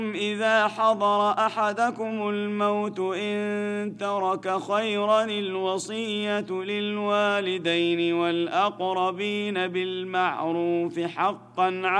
إذا حضر أحدكم الموت إن ترك خيرا الوصية للوالدين والأقربين بالمعروف حقا